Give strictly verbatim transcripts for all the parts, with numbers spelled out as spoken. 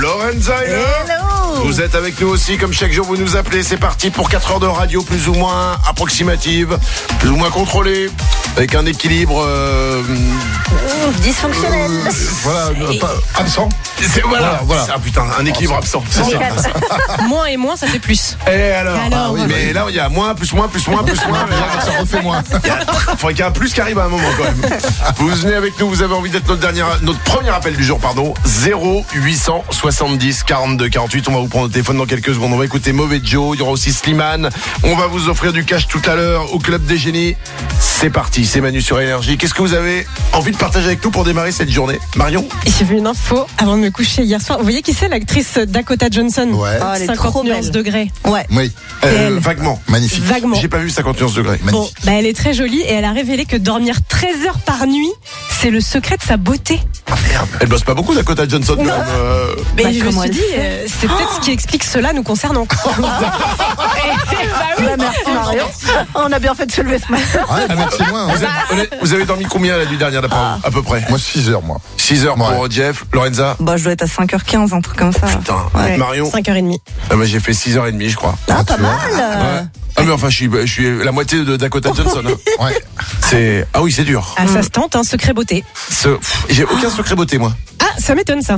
Lorenza est là. Hello. Vous êtes avec nous aussi, comme chaque jour vous nous appelez. C'est parti pour quatre heures de radio plus ou moins approximative, plus ou moins contrôlée, avec un équilibre euh, Dysfonctionnel. euh, Voilà, euh, pas- absent. c'est, voilà, Voilà, voilà. C'est un putain, un équilibre absent. C'est ça. Moins et moins, ça fait plus. Et alors, Alors, Ah oui, voilà. mais là il y a moins, plus moins, plus moins, plus moins. mais là, Ça refait moins. Il faudrait qu'il y ait un plus qui arrive à un moment quand même. Vous venez avec nous, vous avez envie d'être notre dernier, notre premier appel du jour, pardon. zéro huit cent soixante-dix quarante-deux quarante-huit. On va vous prendre au téléphone dans quelques secondes. On va écouter Mauvais Joe. Il y aura aussi Slimane. On va vous offrir du cash tout à l'heure au Club des Génies. C'est parti, c'est Manu sur Énergie. Qu'est-ce que vous avez envie de partager avec nous pour démarrer cette journée, Marion? J'ai vu une info avant de me coucher hier soir. Vous voyez qui c'est, l'actrice Dakota Johnson? Ouais. Oh, elle est cinquante trop nuances belle. degrés. Ouais. Oui, Euh, elle. Vaguement. magnifique. Vaguement. J'ai pas vu cinquante et onze degrés. Bon, Magnifique. bah elle est très jolie et elle a révélé que dormir treize heures par nuit, c'est le secret de sa beauté. Elle bosse pas beaucoup, Dakota Johnson, quand Non. même. euh. Mais Bah, je me comment suis elle dit, fait euh, c'est peut-être ce qui explique cela nous concernant. Bah, merci Marion. On a bien fait de se lever ce matin. Ouais, mais c'est moins. Vous avez, vous avez dormi combien la nuit dernière d'après vous, à peu près? Moi, six heures, moi. six heures pour Jeff, Lorenza. Bah, je dois être à cinq heures quinze, un truc comme ça. Putain, Ouais. Marion. cinq heures trente. Ah bah, j'ai fait six heures trente, je crois. Ah, pas tu vois. mal. Ouais. Ah mais enfin je suis, je suis la moitié de Dakota Johnson. Hein. Ouais. C'est ah oui c'est dur. Ah, ça se tente, un secret beauté. Ce... pff, J'ai aucun secret beauté moi. Ah, ça m'étonne ça.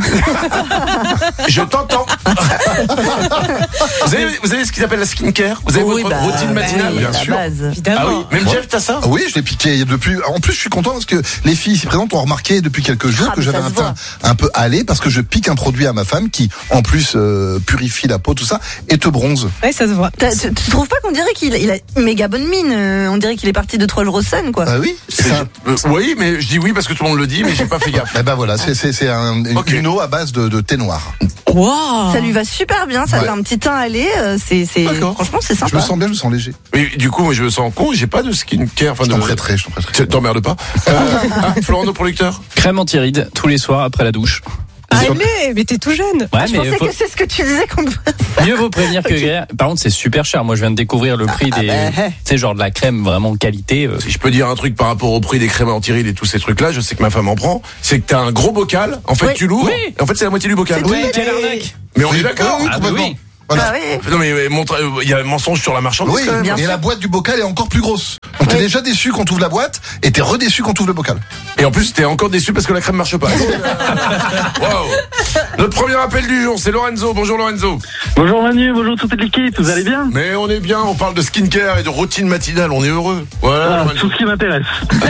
Je t'entends. vous, avez, vous avez ce qu'ils appellent la skincare. Vous avez Oui, votre bah, routine matinale. oui, bien la sûr. base. Évidemment. Ah oui. Même Ouais. Jeff t'as ça. Ah oui, je l'ai piqué depuis. En plus, je suis content parce que les filles ici présentes ont remarqué depuis quelques jours Ah, que mais j'avais ça un se teint un peu hâlé parce que je pique un produit à ma femme qui, en plus, euh, purifie la peau, tout ça, et te bronze. Ouais, ça se voit. T'as- Tu, tu trouves pas qu'on dirait qu'il il a une méga bonne mine euh, On dirait qu'il est parti de trois jours au sun, quoi. Ah oui. C'est- C'est un- euh, oui mais je dis oui parce que tout le monde le dit mais j'ai pas fait gaffe. Eh ben voilà, c'est c'est c'est un, une, Ok. une eau à base de, de thé noir. Wow. Ça lui va super bien, ça Ouais. fait un petit teint allé. euh, C'est, c'est... D'accord. Franchement, c'est Je sympa. me sens bien, je me sens léger. Mais du coup moi je me sens con. J'ai pas de skincare. Enfin Je de. t'en prêterai, je t'en prêterai. T'emmerdes pas. Euh, ah, Florent, nos producteurs. Crème anti-rides tous les soirs après la douche. Allez, mais t'es tout jeune. Ouais, Ah, je mais pensais faut- que c'est ce que tu disais qu'on devait. mieux vaut prévenir que guérir. Par contre, c'est super cher. Moi, je viens de découvrir le prix Ah, des, bah, tu sais, genre de la crème vraiment qualité. euh, Si je peux dire un truc par rapport au prix des crèmes anti-rides et tous ces trucs-là, je sais que ma femme en prend. C'est que t'as un gros bocal. En fait, Oui. tu l'ouvres. Oui. Et en fait, c'est la moitié du bocal. C'est Oui, tout quelle bête. arnaque. Mais on est Oui, d'accord. oui, Ah, bah complètement. oui. Voilà. Ah oui. Non mais euh, montre- euh, il y a un mensonge sur la marchandise. Oui, quand même. bien et sûr. la boîte du bocal est encore plus grosse. Donc t'es Oui. déjà déçu quand t'ouvres la boîte et t'es redéçu quand t'ouvres le bocal. Et en plus, t'es encore déçu parce que la crème marche pas. Wow. Notre premier appel du jour, c'est Lorenzo. Bonjour Lorenzo. Bonjour Manu, bonjour toute l'équipe, vous allez bien? Mais on est bien, on parle de skincare et de routine matinale, on est heureux. Voilà. Voilà, Lorenzo. tout ce qui m'intéresse.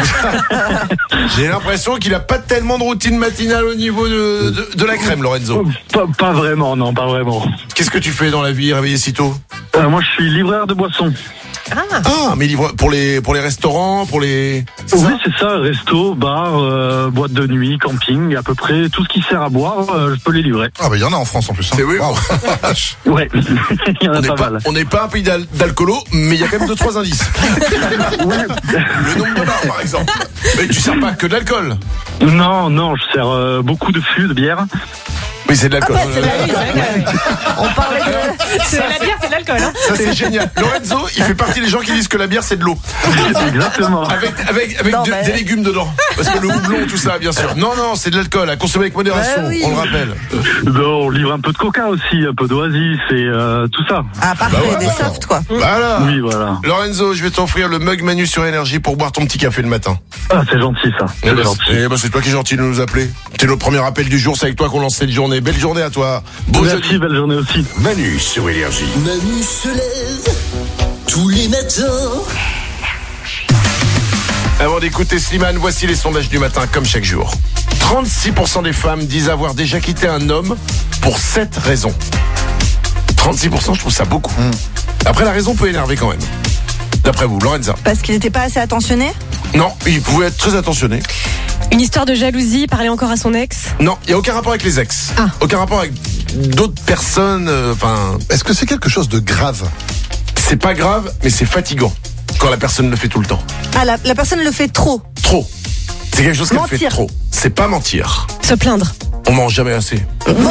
J'ai l'impression qu'il a pas tellement de routine matinale au niveau de, de, de la crème, Lorenzo. Pas, pas vraiment, non, pas vraiment. Qu'est-ce que tu fais dans la vie, réveillé si tôt? Euh, moi, je suis livreur de boissons. Ah, mais livre pour les pour les restaurants, pour les. C'est Oui, ça c'est ça, resto, bar, euh, boîte de nuit, camping, à peu près tout ce qui sert à boire, euh, je peux les livrer. Ah bah il y en a en France en plus. Hein. C'est oui. Waouh. Ouais, il y en On a n'est pas pas, mal. on n'est pas un pays d'al- d'alcoolo, mais il y a quand même deux trois indices. Le nombre de bars, par exemple. Mais tu sers pas que de l'alcool. Non, non, je sers euh, beaucoup de fûts, de bière. Oui, c'est de l'alcool. Ah, c'est de l'alcool. On parlait de. C'est la bière, c'est de l'alcool. Hein. Ça c'est génial. Lorenzo, il fait partie des gens qui disent que la bière c'est de l'eau. Exactement. Avec avec avec Non, de- mais- des légumes dedans. Parce que le houblon, tout ça, bien sûr. Non non, c'est de l'alcool à consommer avec modération. Bah oui. On le rappelle. Non, on livre un peu de coca aussi, un peu d'oasis et euh, tout ça. Ah, parfait, Bah ouais, des d'accord. softs, quoi. Voilà. Oui, voilà. Lorenzo, je vais t'offrir le mug Manu sur Énergie pour boire ton petit café le matin. Ah, c'est gentil ça. Eh C'est ben, gentil. c'est eh ben, c'est toi qui es gentil de nous appeler. C'est notre premier appel du jour, c'est avec toi qu'on lance cette journée. Belle journée à toi. Beau Merci, jeudi. belle journée aussi. Manu sur Énergie. Manu se lève tous les matins. Avant d'écouter Slimane, voici les sondages du matin, comme chaque jour. trente-six pour cent des femmes disent avoir déjà quitté un homme pour cette raison. trente-six pour cent, je trouve ça beaucoup. Après, la raison peut énerver quand même. D'après vous, Lorenza? Parce qu'il n'était pas assez attentionné. Non, il pouvait être très attentionné. Une histoire de jalousie, parler encore à son ex. Non, il n'y a aucun rapport avec les ex. Ah. Aucun rapport avec d'autres personnes. Enfin, Est-ce que c'est quelque chose de grave? c'est pas grave, mais c'est fatigant quand la personne le fait tout le temps. Ah, la, la personne le fait trop. Trop. C'est quelque chose qu'elle fait Mentir. trop. C'est pas mentir. Se plaindre. On mange jamais assez.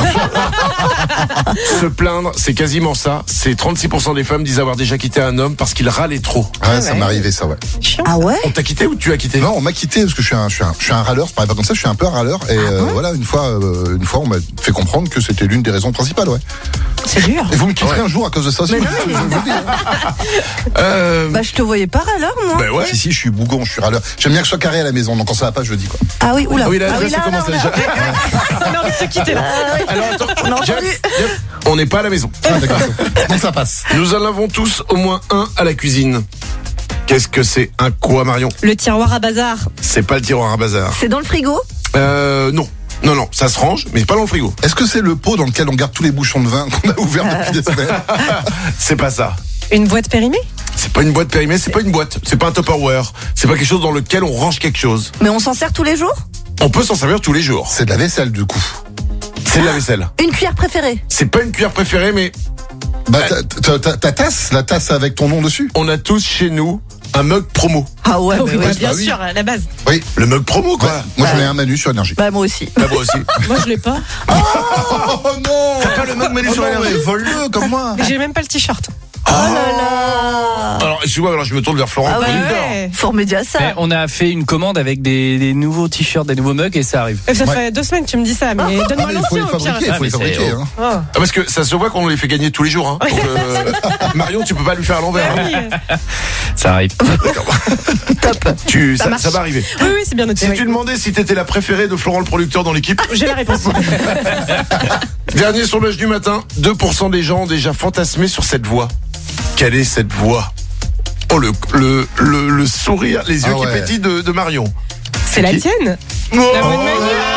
Se plaindre, c'est quasiment ça. C'est trente-six pour cent des femmes disent avoir déjà quitté un homme parce qu'il râlait trop. Ouais, ça m'est arrivé ça, ouais. Chiant. Ah ouais? On t'a quitté ou tu as quitté? Non, on m'a quitté parce que je suis un, je suis un, je suis un râleur. Je parle pas comme ça, je suis un peu un râleur. Et euh, voilà, une fois, euh, une fois, on m'a fait comprendre que c'était l'une des raisons principales, ouais. C'est dur. Et vous me quitterez un jour à cause de ça aussi. Mais non, je, je vous le dis, hein. Euh, Bah, je te voyais pas râleur, moi. bah ouais. Si, si, je suis bougon, je suis râleur. J'aime bien que ce soit carré à la maison, donc quand ça va pas, je le dis, quoi. Ah oui, oula. Ah oui, là, Ah là, ça là, commence là, déjà. On a envie de te quitter là. Alors attends, On a Jeff, entendu. Jeff, on n'est pas à la maison. Ah, d'accord. Donc ça passe. Nous en avons tous au moins un à la cuisine. Qu'est-ce que c'est? Un quoi, Marion? Le tiroir à bazar. C'est pas le tiroir à bazar. C'est dans le frigo? Euh, non. Non, non, ça se range, mais pas dans le frigo. Est-ce que c'est le pot dans lequel on garde tous les bouchons de vin qu'on a ouverts depuis des semaines? C'est pas ça. Une boîte périmée. C'est pas une boîte périmée, c'est pas une boîte. C'est pas un Tupperware. C'est pas quelque chose dans lequel on range quelque chose. Mais on s'en sert tous les jours? On peut s'en servir tous les jours. C'est de la vaisselle, du coup. C'est de la vaisselle. Une cuillère préférée? C'est pas une cuillère préférée, mais Bah, ta, ta, ta, ta tasse, la tasse avec ton nom dessus. on a tous chez nous un mug promo. Ah ouais, Ah bah oui, ouais. bah, bien bah oui. sûr, à la base. Oui. Le mug promo, quoi. Ouais. Moi, j'en ai un Manu sur énergie. Bah, moi aussi. Bah, moi aussi. Moi, je l'ai pas. Oh non! T'as pas le mug Manu Oh sur non, énergie? mais vole-le comme moi. J'ai même pas le t-shirt. Oh là là. Alors, excuse-moi, alors je me tourne vers Florent. Ah ouais. producteur. Ouais. Fort média ça. Mais on a fait une commande avec des, des nouveaux t-shirts, des nouveaux mugs et ça arrive. Et ça Ouais. fait deux semaines que tu me dis ça, mais Ah, donne-moi mais il faut les l'ancien au pire. fabriquer, il faut Ah, les mais c'est- fabriquer. Hein. Oh. Ah, parce que ça se voit qu'on les fait gagner tous les jours. Hein. Donc, euh, Marion, tu peux pas lui faire à l'envers. Ah hein. oui. Ça arrive. Top. Tu, ça, marche. ça va arriver. Oui, oui, c'est bien noté. Si oui. tu demandais si t'étais la préférée de Florent le producteur dans l'équipe, J'ai la réponse. dernier sondage du matin, deux pour cent des gens ont déjà fantasmé sur cette voix. Quelle est cette voix? Oh, le, le, le, le sourire, les yeux Ah qui ouais. pétillent de, de Marion. C'est la qui tienne. Oh, La bonne Manu.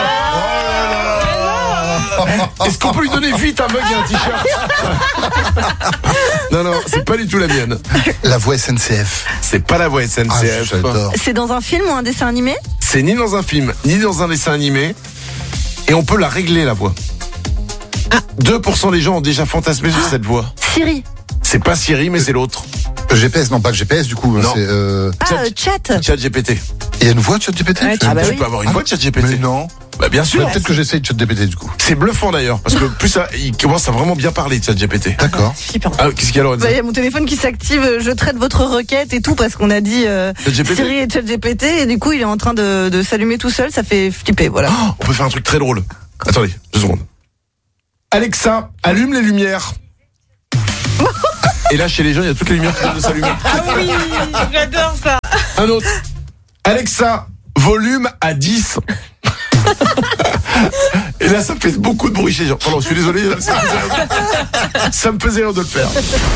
est-ce qu'on peut lui donner vite un mug et un t-shirt? Non, non, c'est pas du tout la mienne. La voix S N C F. C'est pas la voix S N Ah, C F. j'adore. C'est dans un film ou un dessin animé? C'est ni dans un film, ni dans un dessin animé. Et on peut la régler, la voix. deux pour cent des gens ont déjà fantasmé sur cette voix. Siri. C'est pas Siri, mais c'est l'autre. Le G P S, non pas le G P S, du coup. Non. C'est, euh... Ah, euh, chat. Chat G P T. Il y a une voix de ChatGPT? Ouais, Ah bah tu oui. peux avoir une Ah, voix de Chat G P T. Mais non. Bah bien sûr. Ouais, peut-être que j'essaye de ChatGPT, du coup. C'est bluffant d'ailleurs, parce que plus ça, il commence à vraiment bien parler de Chat G P T. D'accord. Flippant. Ah, qu'est-ce qu'il y a, Lorenza? Bah, il y a mon téléphone qui s'active, euh, je traite votre requête et tout parce qu'on a dit euh, ChatGPT. Siri et ChatGPT et du coup il est en train de, de s'allumer tout seul, ça fait flipper, voilà. Oh, on peut faire un truc très drôle. Attendez, deux secondes. Alexa, allume les lumières. Et là, chez les gens, il y a toutes les lumières qui viennent de s'allumer. Ah oui, j'adore ça. Un autre. Alexa, volume à dix. Et là, ça me fait beaucoup de bruit chez les gens. Pardon, je suis désolé, ça me faisait rire. Ça me faisait rire de le faire.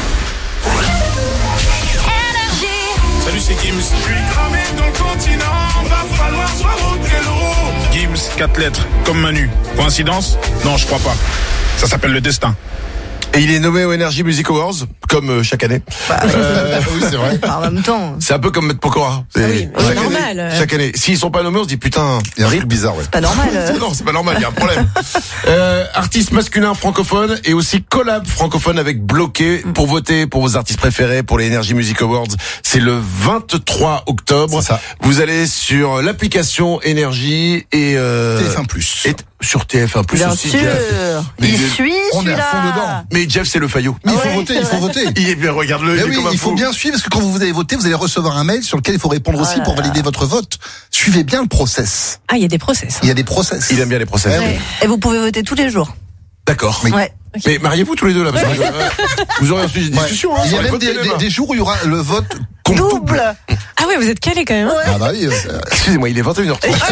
Salut, c'est Gims. Je suis cramé dans le continent, va falloir soit au Trello. Gims, quatre lettres, comme Manu. Coïncidence? Non, je crois pas. Ça s'appelle le destin. Et il est nommé aux Energy Music Awards, comme euh, chaque année. Euh, oui, c'est vrai. En même temps, C'est un peu comme Maître Pokora. C'est- Ah oui, chaque, c'est normal. année, chaque année. S'ils sont pas nommés, on se dit putain, Il y a un rip. truc bizarre, ouais. pas normal. euh. Non, c'est pas normal, il y a un problème. euh, artiste masculin francophone et aussi collab francophone avec Bloqué pour voter pour vos artistes préférés pour les Energy Music Awards. C'est le vingt-trois octobre. C'est ça. Vous allez sur l'application Énergie et euh, T F un plus. et sur T F un plus Bien aussi. sûr. Jeff. Mais Il il est- suit on est à celui-là. fond dedans. Mais Jeff, c'est le faillot. Mais il faut Ouais, voter, c'est il faut vrai. voter. Il est bien, regarde-le. Mais il est oui, comme un il faut fou. bien suivre parce que quand vous allez voter, vous allez recevoir un mail sur lequel il faut répondre aussi Oh là pour là. valider votre vote. Suivez bien le process. Ah, il y a des process. Il y a des process. Il aime bien les procès. Eh oui. Et vous pouvez voter tous les jours. D'accord. Oui. Ouais. Mais mariez-vous tous les deux là, parce que je- euh, vous aurez un sujet de Ouais. discussion. Hein, Il y sur a les même votes des, T L M. des- des jours où il y aura le vote compte Double. Ah ouais, vous êtes calés quand même. hein. Ah bah oui. euh, Excusez-moi, il est vingt et une heures trente.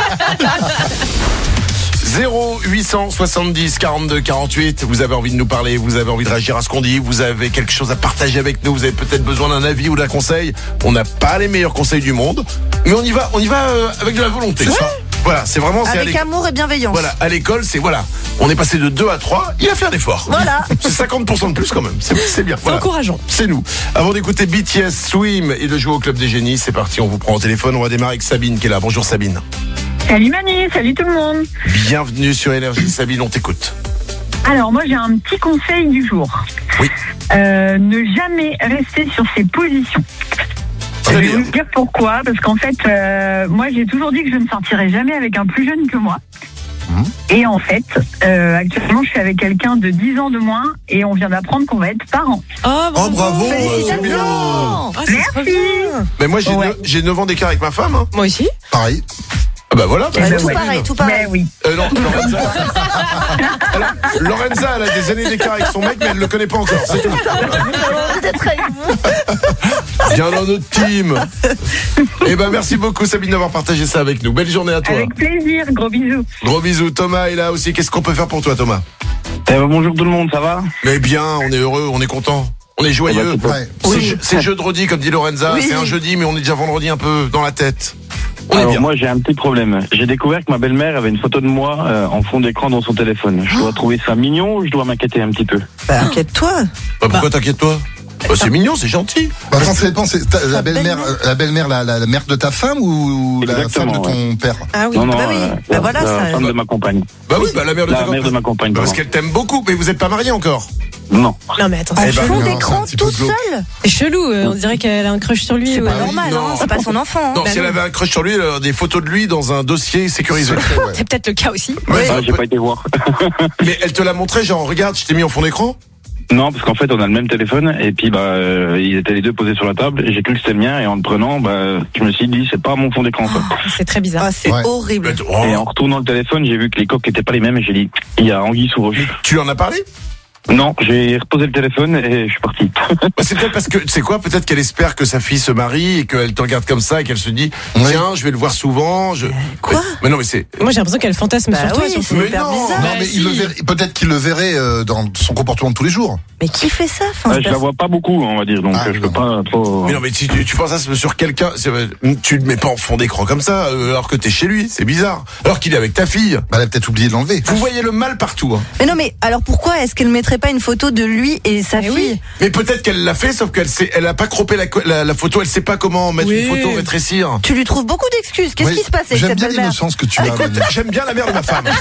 zéro huit cent soixante-dix quarante-deux quarante-huit. Vous avez envie de nous parler, vous avez envie de réagir à ce qu'on dit, vous avez quelque chose à partager avec nous, vous avez peut-être besoin d'un avis ou d'un conseil. On n'a pas les meilleurs conseils du monde, mais on y va, on y va euh, avec de la volonté. C'est ça. Voilà, c'est vraiment c'est à Avec l'école. amour et bienveillance. Voilà, à l'école, c'est voilà, on est passé de deux à trois, il a fait un effort. Voilà. C'est cinquante pour cent de plus quand même. C'est c'est bien. C'est Voilà. encourageant. C'est nous. Avant d'écouter B T S Swim et de jouer au Club des Génies, c'est parti, on vous prend au téléphone. On va démarrer avec Sabine qui est là. Bonjour Sabine. Salut Manu, salut tout le monde. Bienvenue sur Énergie. Sabine, on t'écoute. Alors moi j'ai un petit conseil du jour. Oui. Euh, ne jamais rester sur ses positions. Je vais vous dire pourquoi, parce qu'en fait, euh, moi j'ai toujours dit que je ne sortirais jamais avec un plus jeune que moi. Et en fait, euh, actuellement, je suis avec quelqu'un de dix ans de moins et on vient d'apprendre qu'on va être parents. Oh, Oh, bravo, c'est bien. Oh, c'est trop Merci. bien. Mais moi, j'ai Ouais. ne- j'ai neuf ans d'écart avec ma femme. Hein. Moi aussi. Pareil. Ah bah voilà. bah, Ouais, c'est tout la pareil, une. tout pareil. Mais oui. Euh, non, Lorenza. Alors, Lorenza, elle a des années d'écart avec son mec, mais elle le connaît pas encore. C'est tout. Peut-être avec vous. Viens dans notre team. Eh ben, merci beaucoup, Sabine, d'avoir partagé ça avec nous. Belle journée à toi. Avec plaisir. Gros bisous. Gros bisous. Thomas est là aussi. Qu'est-ce qu'on peut faire pour toi, Thomas? Eh ben, bonjour tout le monde, ça va? Mais bien, on est heureux, on est content. On est joyeux. Ouais. C'est Oui. je- c'est jeudi, comme dit Lorenza. Oui. C'est un jeudi, mais on est déjà vendredi un peu dans la tête. On est Alors bien. moi j'ai un petit problème. J'ai découvert que ma belle-mère avait une photo de moi euh, en fond d'écran dans son téléphone. Je dois trouver ça mignon ou je dois m'inquiéter un petit peu? Bah, inquiète-toi. Bah, pourquoi t'inquiètes-toi? Bah, c'est mignon, c'est gentil. Bah, attends, ça dépend, c'est ta- la Sa belle-mère, belle-mère. euh, la belle-mère, la, la, la mère de ta femme ou la Exactement, femme de ton père? Ah oui. Non, non, bah oui. euh, Bah la, voilà, la ça- femme de ma compagne. Bah oui, bah la mère de La ta mère de ma compagne, Parce pardon. qu'elle t'aime beaucoup, mais vous êtes pas mariés encore. Non. Non, mais attends, En Eh ben, fond non, c'est d'écran, un petit peu toute glauque. seule. c'est chelou. euh, On dirait qu'elle a un crush sur lui. C'est ou- pas oui, normal, non. hein. C'est pas son enfant. hein. Non, Bah si elle non. avait un crush sur lui, elle aurait des photos de lui dans un dossier sécurisé. Ouais. C'est peut-être le cas aussi. Ouais, Ah, ça j'ai peut- pas été voir. Mais elle te l'a montré, genre, regarde, je t'ai mis en fond d'écran. Non, parce qu'en fait on a le même téléphone et puis bah euh, ils étaient les deux posés sur la table et j'ai cru que c'était le mien et en le prenant bah je me suis dit c'est pas mon fond d'écran quoi. C'est très bizarre. Ah, c'est Ouais. horrible. Oh. Et en retournant le téléphone j'ai vu que les coques étaient pas les mêmes et j'ai dit il y a anguille sous roche. Tu lui en as parlé? Non, j'ai reposé le téléphone et je suis parti. Bah, c'est peut-être parce que, tu sais quoi, peut-être qu'elle espère que sa fille se marie et qu'elle te regarde comme ça et qu'elle se dit, Oui. tiens, je vais le voir souvent. Je... Quoi mais, mais non, mais c'est. Moi, j'ai l'impression qu'elle fantasme Bah sur toi. oui, surtout. c'est Mais hyper non. bizarre. Non, Bah, mais si. il le verrait- peut-être qu'il le verrait euh, dans son comportement de tous les jours. Mais qui fait ça? Enfin, Euh, c'est je la vois pas beaucoup on va dire donc Ah, euh, je peux non. pas trop. Mais non, mais si tu, tu penses ça sur quelqu'un, c'est- tu le mets pas en fond d'écran comme ça, euh, alors que t'es chez lui, c'est bizarre. Alors qu'il est avec ta fille. Bah, elle a peut-être oublié de l'enlever. Vous voyez le mal partout. Hein. Mais non, mais alors pourquoi est-ce qu'elle mettrait pas une photo de lui et sa Eh fille? oui. Mais peut-être qu'elle l'a fait, sauf qu'elle sait, elle a pas croppé la, co- la, la photo, elle sait pas comment mettre Oui. une photo, rétrécir. Tu lui trouves beaucoup d'excuses. Qu'est-ce Oui. qui se passe avec J'aime cette bien belle-mère? l'innocence que tu as. Manu. J'aime bien la mère de ma femme.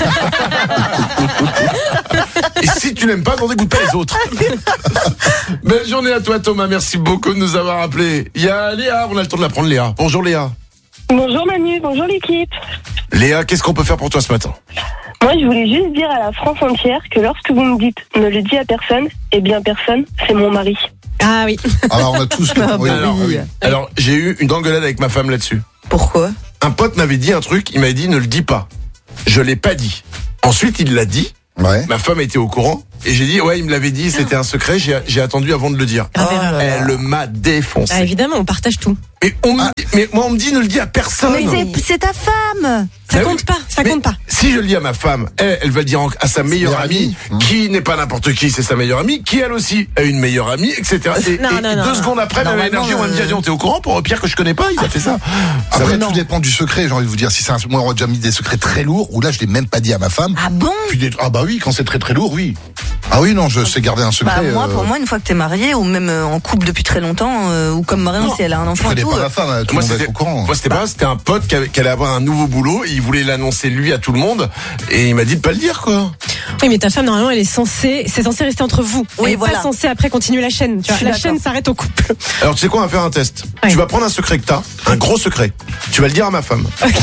Et si tu n'aimes pas, n'en dégoûte pas les autres. Belle journée à toi, Thomas. Merci beaucoup de nous avoir appelés. Il y a Léa, on a le temps de la prendre, Léa. Bonjour, Léa. Bonjour Manu, bonjour l'équipe. Léa, qu'est-ce qu'on peut faire pour toi ce matin? Moi je voulais juste dire à la France entière que lorsque vous me dites ne le dis à personne, eh bien personne, c'est mon mari. Ah oui. Alors, on a tous le. Ah, oui, bah Alors, oui. alors, j'ai eu une engueulade avec ma femme là-dessus. Pourquoi? Un pote m'avait dit un truc, il m'avait dit ne le dis pas. Je l'ai pas dit. Ensuite, il l'a dit. Ouais. Ma femme était au courant. Et j'ai dit, ouais, il me l'avait dit, c'était un secret, j'ai j'ai attendu avant de le dire. Oh là là. Elle m'a défoncé. Ah, évidemment, on partage tout. Mais, on me dit- mais moi, on me dit ne le dis à personne. Mais c'est- c'est ta femme. Ça Ah compte oui. pas. Ça Mais compte pas. Si je le dis à ma femme, elle, elle va le dire en- à sa meilleure meilleure amie, amie. qui n'est pas n'importe qui, c'est sa meilleure amie, qui elle aussi a une meilleure amie, et cetera. Et, Non, et non, deux non, secondes après, même Normalement, l'énergie, on va me euh, dire, t'es au courant pour Pierre que je connais pas, il a fait ça. Ça Après, va- tout dépend du secret, j'ai envie de vous dire. Si c'est un, moi, on a déjà mis des secrets très lourds, ou là, je l'ai même pas dit à ma femme. Ah bon? Puis des- ah bah oui, quand c'est très très lourd, oui. Ah oui, non, je sais garder un secret. Bah, moi, euh, pour moi, une fois que t'es marié ou même euh, en couple depuis très longtemps, euh, ou comme Marion, si elle a un je enfant et connais tout. pas euh, ma femme, tout le Moi, monde va c'était être au courant. moi, c'était pas, c'était un pote qui, avait- qui allait avoir un nouveau boulot, et il voulait l'annoncer lui à tout le monde, et il m'a dit de pas le dire, quoi. Oui, mais ta femme, normalement, elle est censée, c'est censé rester entre vous. Oui, elle est voilà. pas censée après continuer la chaîne. Tu Je vois, suis la d'accord. chaîne s'arrête au couple. Alors, tu sais quoi, on va faire un test. Ouais. Tu vas prendre un secret que t'as, un gros secret. Tu vas le dire à ma femme.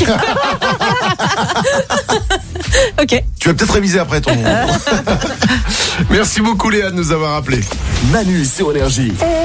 Ok. Tu vas peut-être réviser après ton. Merci beaucoup, Léa, de nous avoir appelés. Manu sur Énergie.